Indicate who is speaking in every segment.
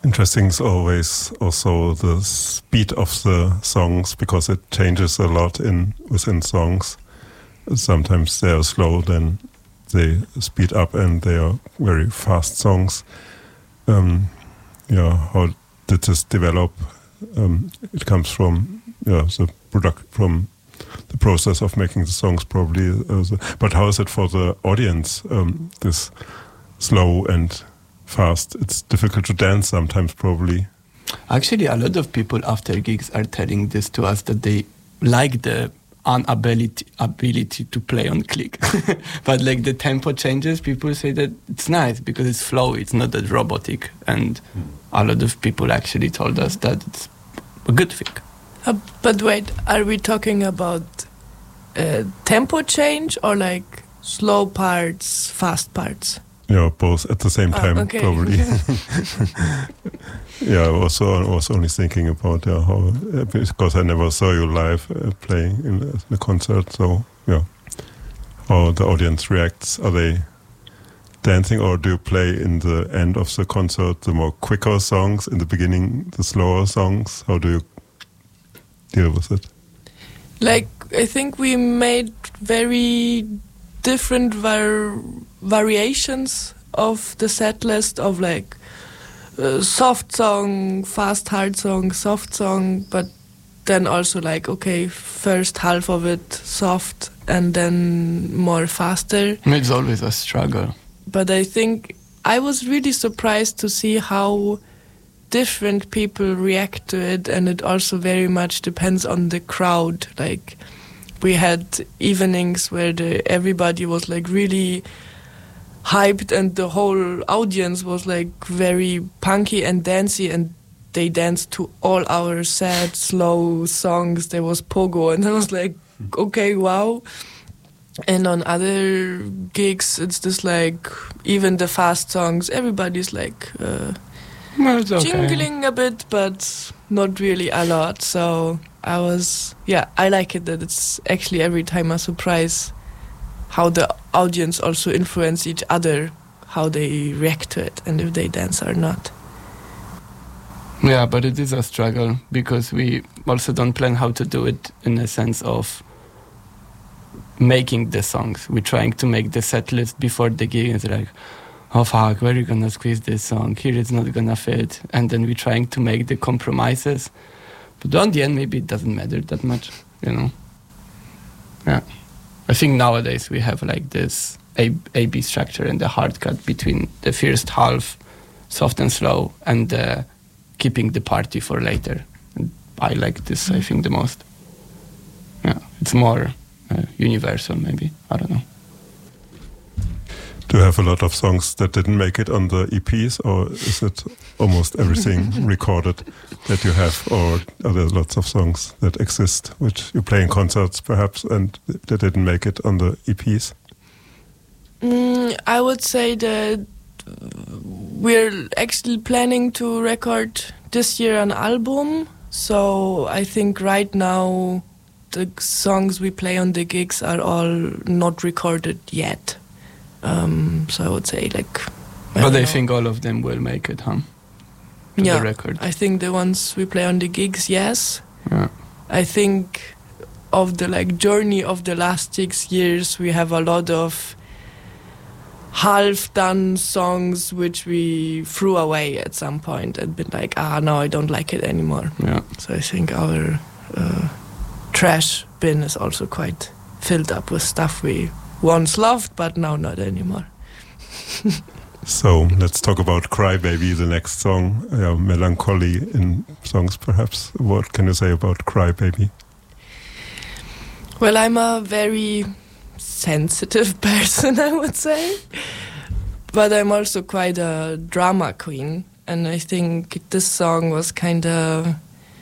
Speaker 1: Interesting is always also the speed of the songs, because it changes a lot within songs. Sometimes they are slow, then they speed up, and they are very fast songs. How did this develop? It comes from from the process of making the songs, probably. But how is it for the audience? This slow and fast. It's difficult to dance sometimes, probably.
Speaker 2: Actually, a lot of people after gigs are telling this to us, that they like the ability to play on click. But like the tempo changes, people say that it's nice because it's flowy, it's not that robotic. And a lot of people actually told us that it's a good thing.
Speaker 3: But wait, are we talking about tempo change or like slow parts, fast parts?
Speaker 1: Yeah, both at the same time,
Speaker 3: okay.
Speaker 1: Probably. I was only thinking about how, because I never saw you live playing in a concert. So how the audience reacts. Are they dancing, or do you play in the end of the concert the more quicker songs, in the beginning the slower songs? How do you deal with it?
Speaker 3: Like, I think we made very different variations of the set list, of like soft song, fast hard song, soft song, but then also like, okay, first half of it soft and then more faster.
Speaker 2: It's always a struggle.
Speaker 3: But I think I was really surprised to see how different people react to it, and it also very much depends on the crowd. Like, we had evenings where everybody was like really hyped, and the whole audience was like very punky and dancey, and they danced to all our sad, slow songs. There was pogo, and I was like, okay, wow. And on other gigs, it's just like, even the fast songs, everybody's like jingling a bit, but not really a lot. So I like it that it's actually every time a surprise how the audience also influence each other, how they react to it, and if they dance or not.
Speaker 2: Yeah, but it is a struggle, because we also don't plan how to do it in a sense of making the songs. We're trying to make the set list before the gig, and it's like, oh fuck, where are you gonna squeeze this song? Here it's not gonna fit. And then we're trying to make the compromises. But on the end, maybe it doesn't matter that much, Yeah. I think nowadays we have like this A-B structure and the hard cut between the first half, soft and slow, and keeping the party for later. And I like this, I think, the most. Yeah, it's more universal, maybe. I don't know.
Speaker 1: Do you have a lot of songs that didn't make it on the EPs, or is it almost everything recorded that you have, or are there lots of songs that exist which you play in concerts perhaps and that didn't make it on the EPs?
Speaker 3: I would say that we're actually planning to record this year an album, so I think right now the songs we play on the gigs are all not recorded yet. So I would say
Speaker 2: But I think all of them will make it, huh? To the record.
Speaker 3: I think the ones we play on the gigs, yes.
Speaker 2: Yeah.
Speaker 3: I think of the journey of the last 6 years, we have a lot of half-done songs which we threw away at some point and been like, no, I don't like it anymore.
Speaker 2: Yeah.
Speaker 3: So I think our trash bin is also quite filled up with stuff we once loved, but now not anymore.
Speaker 1: So let's talk about Cry Baby, the next song. Melancholy in songs, perhaps. What can you say about Cry Baby?
Speaker 3: Well, I'm a very sensitive person, I would say. But I'm also quite a drama queen. And I think this song was kind of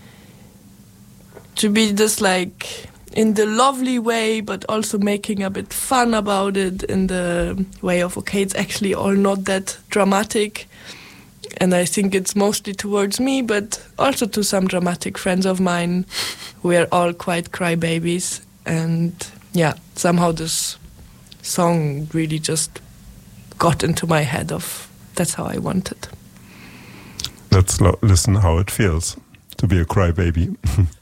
Speaker 3: to be just in the lovely way, but also making a bit fun about it in the way of, okay, it's actually all not that dramatic. And I think it's mostly towards me, but also to some dramatic friends of mine. We are all quite crybabies. And yeah, somehow this song really just got into my head of that's how I want it.
Speaker 1: let's listen how it feels to be a crybaby.